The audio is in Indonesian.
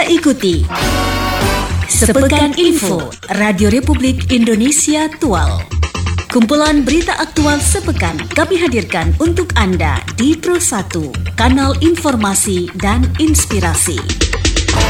Kita ikuti Sepekan Info Radio Republik Indonesia Tual. Kumpulan berita aktual sepekan kami hadirkan untuk Anda di Pro 1, kanal informasi dan inspirasi.